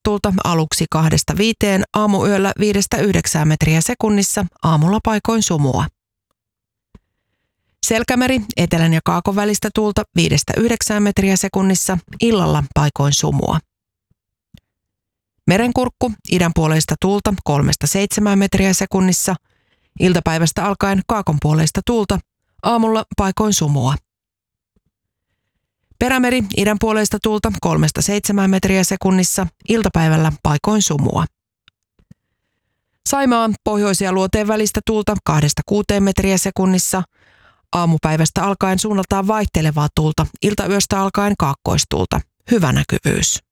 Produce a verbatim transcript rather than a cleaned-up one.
tuulta aluksi kahdesta viiteen, aamuyöllä viidestä yhdeksään metriä sekunnissa, aamulla paikoin sumua. Selkämeri, etelän ja kaakon välistä tuulta viidestä yhdeksään metriä sekunnissa, illalla paikoin sumua. Merenkurkku, idänpuoleista tuulta kolmesta seitsemään metriä sekunnissa, iltapäivästä alkaen kaakonpuoleista tuulta, aamulla paikoin sumua. Perämeri, idänpuoleista tuulta kolmesta seitsemään metriä sekunnissa, iltapäivällä paikoin sumua. Saimaa, pohjoisia luoteen välistä tuulta kahdesta kuuteen metriä sekunnissa, aamupäivästä alkaen suunnaltaan vaihtelevaa tuulta, iltayöstä alkaen kaakkoistuulta, hyvä näkyvyys.